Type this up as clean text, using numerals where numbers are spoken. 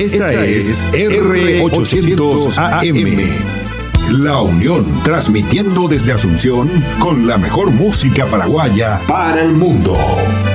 Esta es R800 AM. La Unión, transmitiendo desde Asunción con la mejor música paraguaya para el mundo.